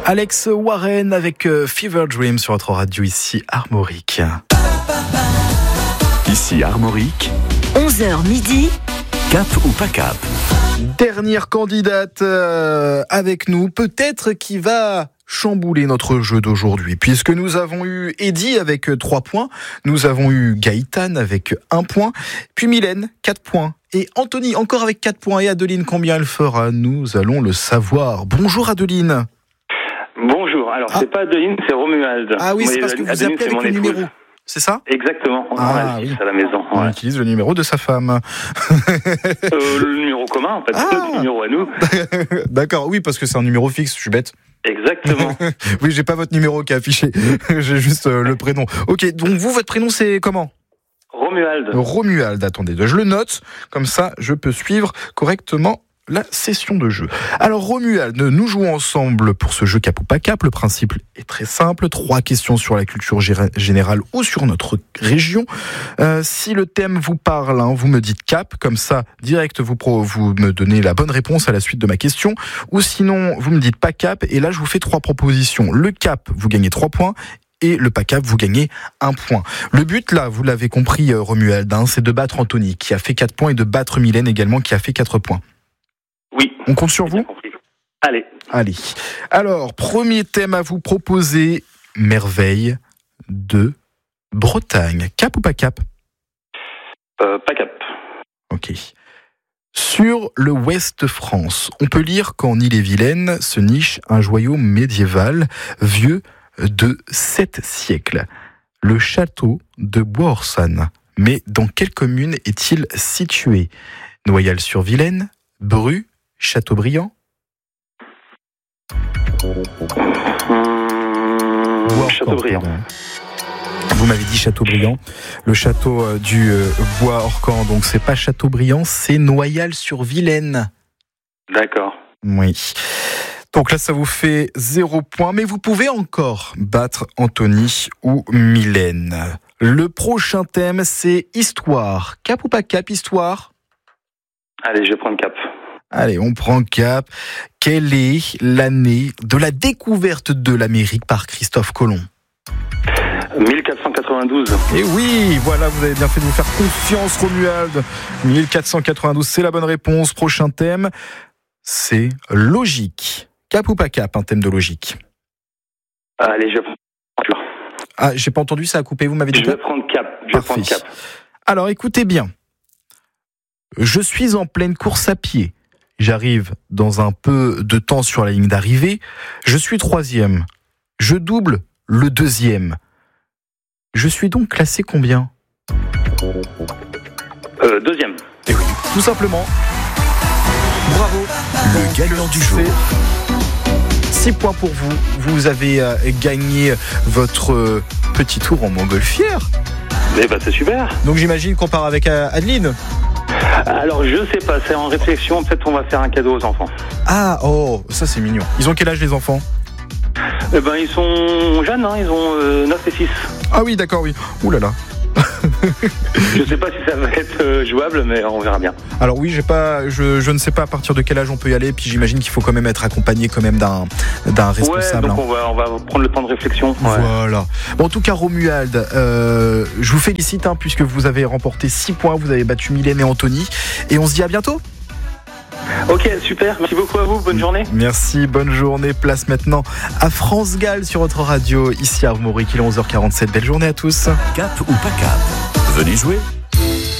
Alex Warren avec Fever Dream sur votre radio ici Armorique. Ici Armorique, 11h midi, cap ou pas cap? Dernière candidate avec nous, peut-être qui va chambouler notre jeu d'aujourd'hui, puisque nous avons eu Eddy avec 3 points, nous avons eu Gaëtan avec 1 point, puis Mylène 4 points, et Anthony encore avec 4 points, et Adeline combien elle fera? Nous allons le savoir. Bonjour Adeline. Bonjour, alors c'est pas Adeline, c'est Romuald. Ah oui, c'est parce que vous Adeline, appelez avec le numéro, c'est ça? Exactement, oui. à la maison. On utilise le numéro de sa femme. Le numéro commun, en fait, c'est notre numéro à nous. D'accord, oui, parce que c'est un numéro fixe, je suis bête. Exactement. Oui, j'ai pas votre numéro qui est affiché, j'ai juste le prénom. Ok, donc vous, votre prénom c'est comment? Romuald. Romuald, attendez, je le note, comme ça je peux suivre correctement la session de jeu. Alors Romuald, nous jouons ensemble pour ce jeu cap ou pas cap. Le principe est très simple, 3 questions sur la culture générale ou sur notre région. Si le thème vous parle, vous me dites cap, comme ça direct vous me donnez la bonne réponse à la suite de ma question. Ou sinon vous me dites pas cap, et là je vous fais 3 propositions. Le cap, vous gagnez 3 points. Et le pas cap, vous gagnez 1 point. Le but, là, vous l'avez compris, Romuald, c'est de battre Anthony, qui a fait 4 points, et de battre Mylène également, qui a fait 4 points. Oui. On compte sur vous ? Allez. Alors, premier thème à vous proposer, merveille de Bretagne. Cap ou pas cap ? Pas cap. Ok. Sur le ouest de France, on peut lire qu'en Ille-et-Vilaine se niche un joyau médiéval vieux de 7 siècles, le château de Bois-Orsanne. Mais dans quelle commune est-il situé ? Noyal-sur-Vilaine, Bru, Châteaubriand ? Châteaubriand. Vous m'avez dit Châteaubriand, le château du Bois-Orcan, donc c'est pas Châteaubriand, c'est Noyal-sur-Vilaine. D'accord. Oui. Donc là, ça vous fait 0 point, mais vous pouvez encore battre Anthony ou Mylène. Le prochain thème, c'est histoire. Cap ou pas cap, histoire ? Allez, je vais prendre cap. Allez, on prend cap. Quelle est l'année de la découverte de l'Amérique par Christophe Colomb ? 1492. Et oui, voilà, vous avez bien fait de vous faire confiance, Romuald. 1492, c'est la bonne réponse. Prochain thème, c'est logique. Cap ou pas cap, un thème de logique ? Allez, je vais prendre cap. Ah, j'ai pas entendu, ça a coupé, vous m'avez dit Je vais prendre cap. Parfait. Alors, écoutez bien. Je suis en pleine course à pied. J'arrive dans un peu de temps sur la ligne d'arrivée. Je suis 3e. Je double le 2e. Je suis donc classé combien ? 2e. Eh oui, tout simplement. Bravo. Le gagnant du jour. 6 points pour vous. Vous avez gagné votre petit tour en montgolfière. Eh ben, c'est super. Donc j'imagine qu'on part avec Adeline. Alors, je sais pas, c'est en réflexion. Peut-être qu'on va faire un cadeau aux enfants. Ah, oh, ça c'est mignon. Ils ont quel âge les enfants ? Eh ben, ils sont jeunes, ils ont 9 et 6. Ah oui, d'accord, oui. Ouh là là. Je sais pas si ça va être jouable, mais on verra bien. Alors oui, je ne sais pas à partir de quel âge on peut y aller, puis j'imagine qu'il faut quand même être accompagné quand même d'un responsable. Ouais, donc on va prendre le temps de réflexion. Ouais. Voilà. Bon, en tout cas, Romuald, je vous félicite puisque vous avez remporté 6 points, vous avez battu Mylène et Anthony, et on se dit à bientôt. Ok, super, merci beaucoup à vous, bonne journée. Merci, bonne journée. Place maintenant à France Gall sur votre radio, ici à Armorique, il est 11h47. Belle journée à tous. Cap ou pas cap ? Venez jouer.